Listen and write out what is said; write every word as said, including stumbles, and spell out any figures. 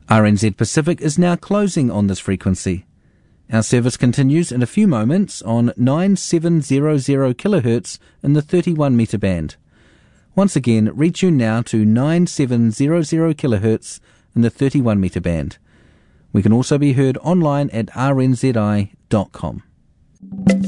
R N Z Pacific is now closing on this frequency. Our service continues in a few moments on nine seven zero zero kilohertz in the thirty-one metre band. Once again, retune now to nine seven zero zero kilohertz in the thirty-one metre band. We can also be heard online at r n z i dot com.